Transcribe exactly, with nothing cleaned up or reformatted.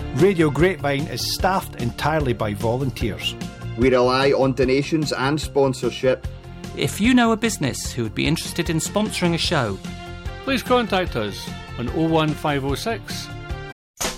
Radio Grapevine is staffed entirely by volunteers. We rely on donations and sponsorship. If you know a business who would be interested in sponsoring a show, please contact us on oh one five oh six,